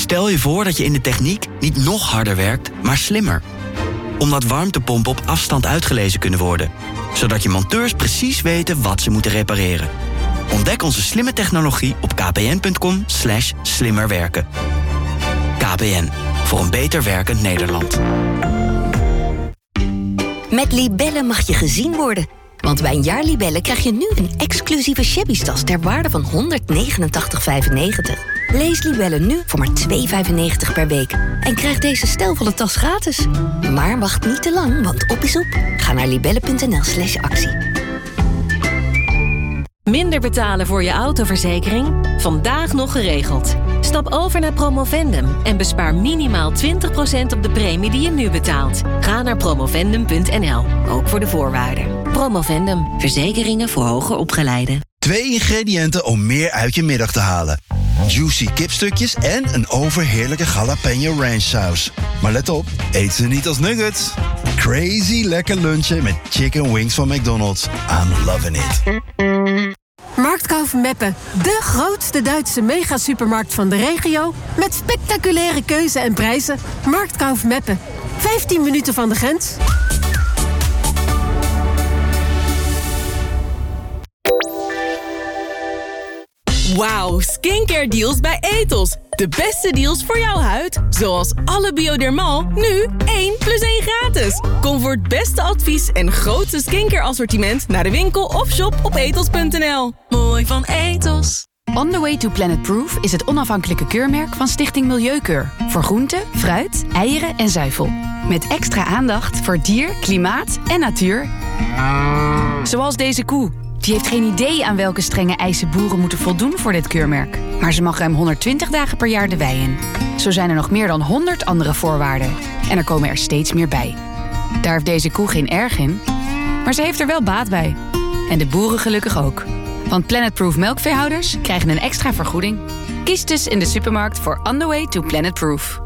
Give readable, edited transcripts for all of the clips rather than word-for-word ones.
Stel je voor dat je in de techniek niet nog harder werkt, maar slimmer. Omdat warmtepompen op afstand uitgelezen kunnen worden. Zodat je monteurs precies weten wat ze moeten repareren. Ontdek onze slimme technologie op kpn.com/slimmerwerken. KPN, voor een beter werkend Nederland. Met Libellen mag je gezien worden. Want bij een jaar Libellen krijg je nu een exclusieve shabby-tas ter waarde van €189,95. Lees Libellen nu voor maar €2,95 per week. En krijg deze stijlvolle tas gratis. Maar wacht niet te lang, want op is op. Ga naar libellen.nl/actie. Minder betalen voor je autoverzekering? Vandaag nog geregeld. Stap over naar Promovendum en bespaar minimaal 20% op de premie die je nu betaalt. Ga naar promovendum.nl, ook voor de voorwaarden. Promovendum, verzekeringen voor hoger opgeleiden. 2 ingrediënten om meer uit je middag te halen. Juicy kipstukjes en een overheerlijke jalapeno ranch saus. Maar let op, eet ze niet als nuggets. Crazy lekker lunchen met chicken wings van McDonald's. I'm loving it. Marktkauf Meppen, de grootste Duitse megasupermarkt van de regio... met spectaculaire keuze en prijzen. Marktkauf Meppen, 15 minuten van de grens. Wauw, skincare deals bij Ethos. De beste deals voor jouw huid. Zoals alle Biodermal, nu 1 + 1 gratis. Kom voor het beste advies en grootste skincare assortiment... naar de winkel of shop op ethos.nl. Mooi van Ethos. On the Way to Planet Proof is het onafhankelijke keurmerk van Stichting Milieukeur. Voor groente, fruit, eieren en zuivel. Met extra aandacht voor dier, klimaat en natuur. Zoals deze koe. Die heeft geen idee aan welke strenge eisen boeren moeten voldoen voor dit keurmerk. Maar ze mag ruim 120 dagen per jaar de wei in. Zo zijn er nog meer dan 100 andere voorwaarden. En er komen er steeds meer bij. Daar heeft deze koe geen erg in. Maar ze heeft er wel baat bij. En de boeren gelukkig ook. Want Planetproof melkveehouders krijgen een extra vergoeding. Kies dus in de supermarkt voor On the Way to Planetproof.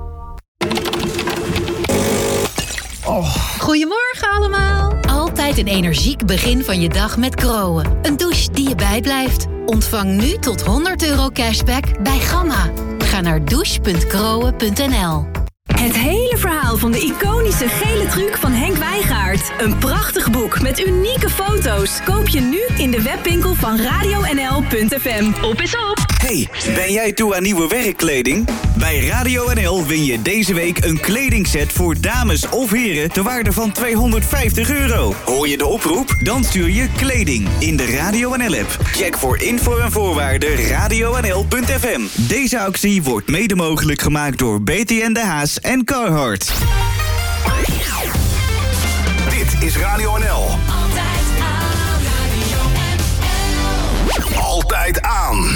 Goedemorgen allemaal. Altijd een energiek begin van je dag met Groen. Een douche die je bijblijft. Ontvang nu tot €100 cashback bij Gamma. Ga naar douche.groen.nl. Het hele verhaal van de iconische gele truc van Henk Wijngaard. Een prachtig boek met unieke foto's. Koop je nu in de webwinkel van radionl.fm. Op is op! Hey, ben jij toe aan nieuwe werkkleding? Bij Radio NL win je deze week een kledingset voor dames of heren ter waarde van €250. Hoor je de oproep? Dan stuur je kleding in de Radio NL-app. Check voor info en voorwaarden radionl.fm. Deze actie wordt mede mogelijk gemaakt door BTN De Haas en Carhartt. Dit is Radio NL. Altijd aan Radio NL. Altijd aan.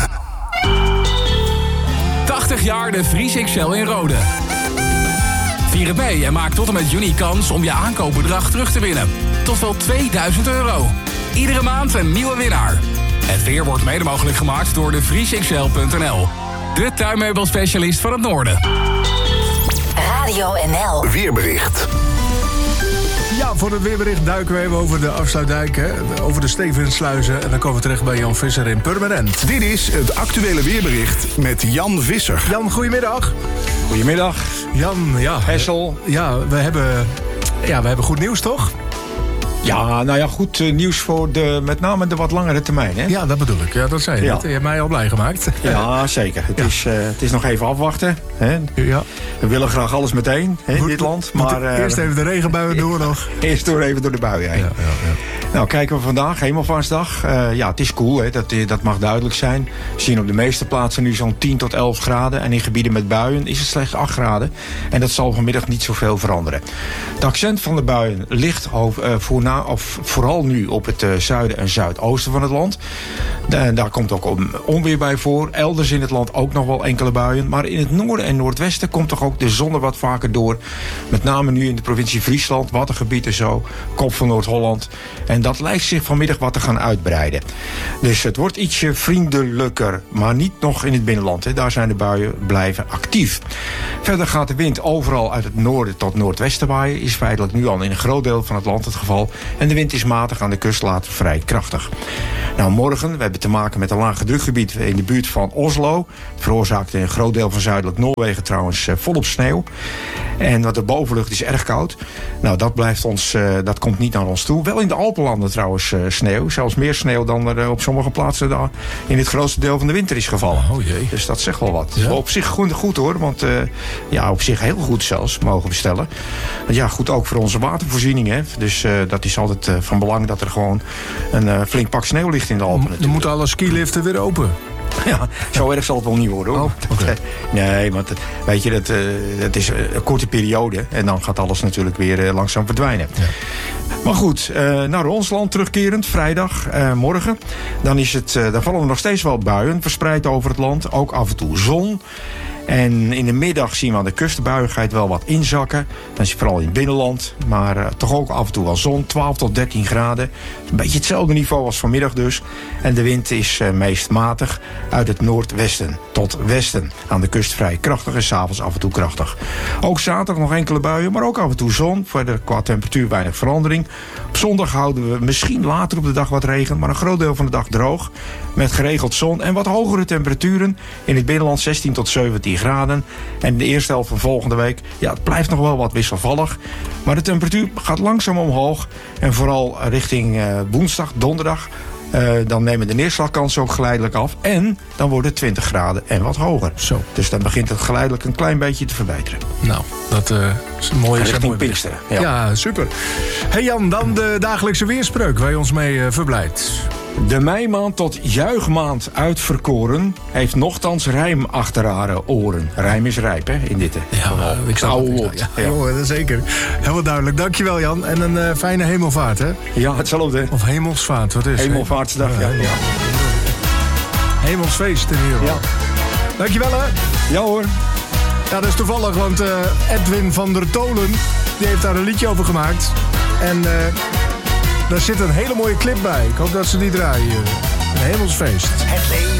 80 jaar de Vries XL in Rode. Vier het mee en maak tot en met juni kans om je aankoopbedrag terug te winnen. Tot wel €2000. Iedere maand een nieuwe winnaar. Het weer wordt mede mogelijk gemaakt door de vriesxl.nl. De tuinmeubelspecialist van het noorden. Radio NL. Weerbericht. Ja, voor het weerbericht duiken we even over de Afsluitdijk, over de Stevenssluizen. En dan komen we terecht bij Jan Visser in Purmerend. Dit is het actuele weerbericht met Jan Visser. Jan, goedemiddag. Goedemiddag. Jan, ja. Hessel. Ja, we hebben goed nieuws, toch? Ja, nou ja, goed nieuws voor met name de wat langere termijn, hè? Ja, dat bedoel ik. Ja, dat zei je. Ja. Je hebt mij al blij gemaakt. Ja, zeker. Het is nog even afwachten. Hè? Ja. We willen graag alles meteen in dit land. Maar eerst even de regenbuien door nog. Eerst even door de buien heen. Ja. Nou, kijken we vandaag, Hemelvaartsdag. Het is koel, hè? Dat mag duidelijk zijn. We zien op de meeste plaatsen nu zo'n 10 tot 11 graden. En in gebieden met buien is het slechts 8 graden. En dat zal vanmiddag niet zoveel veranderen. Het accent van de buien ligt vooral nu op het zuiden en zuidoosten van het land. Daar komt ook onweer bij voor. Elders in het land ook nog wel enkele buien. Maar in het noorden en noordwesten komt toch ook de zon er wat vaker door. Met name nu in de provincie Friesland, Waddengebied en zo. Kop van Noord-Holland. En dat lijkt zich vanmiddag wat te gaan uitbreiden. Dus het wordt ietsje vriendelijker, maar niet nog in het binnenland. Hè. Daar zijn de buien blijven actief. Verder gaat de wind overal uit het noorden tot noordwesten waaien. Is feitelijk nu al in een groot deel van het land het geval. En de wind is matig, aan de kust later vrij krachtig. Nou, morgen, we hebben te maken met een laag drukgebied in de buurt van Oslo. Het veroorzaakt in een groot deel van zuidelijk Noorwegen trouwens volop sneeuw. En wat de bovenlucht is erg koud. Nou, dat komt niet naar ons toe. Wel in de Alpenlanden trouwens sneeuw. Zelfs meer sneeuw dan er op sommige plaatsen daar in het grootste deel van de winter is gevallen. Oh jee. Dus dat zegt wel wat. Ja? Op zich goed hoor. Want op zich heel goed zelfs mogen we stellen. Want ja, goed ook voor onze watervoorziening. Hè. Dus dat is altijd van belang dat er gewoon een flink pak sneeuw ligt in de Alpen. Dan moeten alle skiliften weer open. Ja, zo erg zal het wel niet worden hoor. Oh, okay. Nee, want weet je, dat is een korte periode. En dan gaat alles natuurlijk weer langzaam verdwijnen. Ja. Maar goed, naar ons land terugkerend, vrijdag, morgen. Dan vallen er nog steeds wel buien, verspreid over het land. Ook af en toe zon. En in de middag zien we aan de kust de buiigheid wel wat inzakken. Dan is het vooral in het binnenland. Maar toch ook af en toe wel zon. 12 tot 13 graden. Een beetje hetzelfde niveau als vanmiddag dus. En de wind is meest matig uit het noordwesten tot westen. Aan de kust vrij krachtig en 's avonds af en toe krachtig. Ook zaterdag nog enkele buien, maar ook af en toe zon. Verder qua temperatuur weinig verandering. Op zondag houden we misschien later op de dag wat regen. Maar een groot deel van de dag droog. Met geregeld zon en wat hogere temperaturen. In het binnenland 16 tot 17 graden. En de eerste helft van volgende week, ja, het blijft nog wel wat wisselvallig. Maar de temperatuur gaat langzaam omhoog. En vooral richting woensdag, donderdag. Dan nemen de neerslagkansen ook geleidelijk af. En dan wordt het 20 graden en wat hoger. Zo. Dus dan begint het geleidelijk een klein beetje te verbeteren. Nou, dat is een mooie richting Pinksteren. Ja, super. Hey Jan, dan de dagelijkse weerspreuk waar je ons mee verblijdt. De meimaand tot juichmaand uitverkoren heeft nochtans rijm achter haar oren. Rijm is rijp, hè, in dit. Ja, ik snap het. Ja, jongen, dat is zeker. Helemaal duidelijk. Dankjewel, Jan. En een fijne hemelvaart, hè? Ja, hetzelfde. Of hemelsvaart, wat is het? Hemelvaartsdag, ja. Hemelsfeest in ieder geval. Ja. Dankjewel, hè? Ja, hoor. Ja, dat is toevallig, want Edwin van der Tolen, die heeft daar een liedje over gemaakt. En daar zit een hele mooie clip bij. Ik hoop dat ze die draaien. Een hemelsfeest.